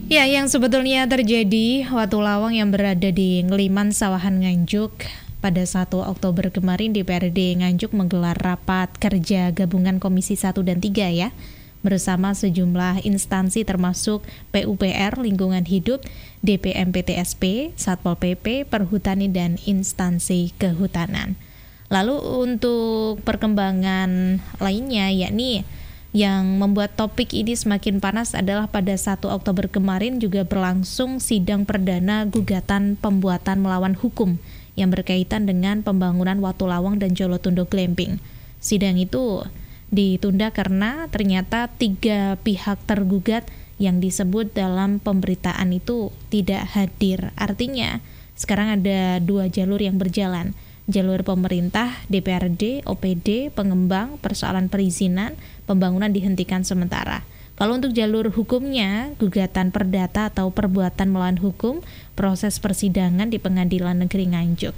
Ya, yang sebetulnya terjadi Watu Lawang yang berada di Ngeliman Sawahan Nganjuk pada 1 Oktober kemarin DPRD Nganjuk menggelar rapat kerja gabungan Komisi 1 dan 3 ya, bersama sejumlah instansi termasuk PUPR, Lingkungan Hidup, DPMPTSP, Satpol PP, Perhutani, dan instansi kehutanan. Lalu untuk perkembangan lainnya yakni yang membuat topik ini semakin panas adalah pada 1 Oktober kemarin juga berlangsung sidang perdana gugatan pembuatan melawan hukum yang berkaitan dengan pembangunan Watu Lawang dan Jolotundo Glamping. Sidang itu ditunda karena ternyata 3 pihak tergugat yang disebut dalam pemberitaan itu tidak hadir. Artinya sekarang ada 2 jalur yang berjalan. Jalur pemerintah, DPRD, OPD, pengembang, persoalan perizinan, pembangunan dihentikan sementara. Kalau untuk jalur hukumnya, gugatan perdata atau perbuatan melawan hukum, proses persidangan di Pengadilan Negeri Nganjuk.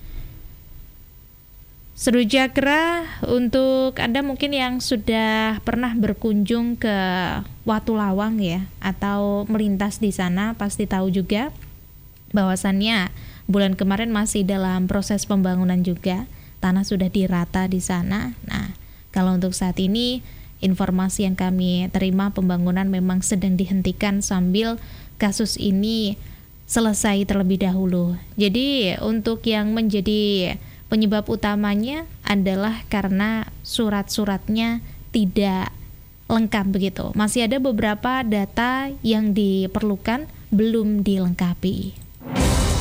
Seru Jakra, untuk Anda mungkin yang sudah pernah berkunjung ke Watu Lawang ya, atau melintas di sana, pasti tahu juga bahwasannya bulan kemarin masih dalam proses pembangunan juga, tanah sudah dirata di sana. Nah, kalau untuk saat ini informasi yang kami terima pembangunan memang sedang dihentikan sambil kasus ini selesai terlebih dahulu. Jadi untuk yang menjadi penyebab utamanya adalah karena surat-suratnya tidak lengkap begitu. Masih ada beberapa data yang diperlukan belum dilengkapi.